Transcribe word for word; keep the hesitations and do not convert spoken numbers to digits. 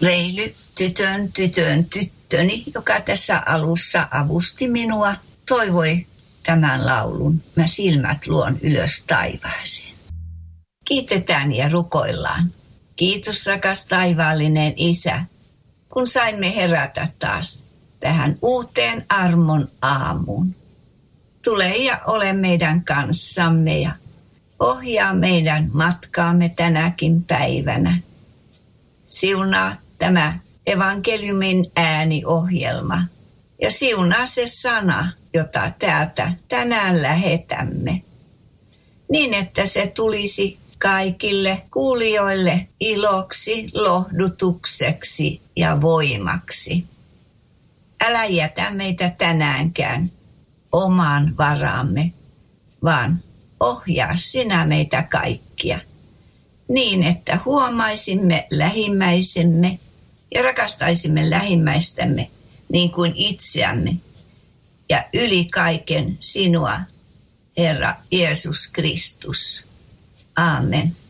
Reily, tytön, tytön, tyttöni, joka tässä alussa avusti minua, toivoi tämän laulun. Mä silmät luon ylös taivaaseen. Kiitetään ja rukoillaan. Kiitos rakas taivaallinen Isä, kun saimme herätä taas tähän uuteen armon aamuun. Tule ja ole meidän kanssamme ja ohjaa meidän matkaamme tänäkin päivänä. Siunaa tämä evankeliumin ääniohjelma ja siunaa se sana, jota täältä tänään lähetämme, niin että se tulisi kaikille kuulijoille iloksi, lohdutukseksi ja voimaksi. Älä jätä meitä tänäänkään omaan varaamme, vaan ohjaa sinä meitä kaikkia, niin että huomaisimme lähimmäisemme ja rakastaisimme lähimmäistämme niin kuin itseämme ja yli kaiken sinua, Herra Jeesus Kristus. Aamen.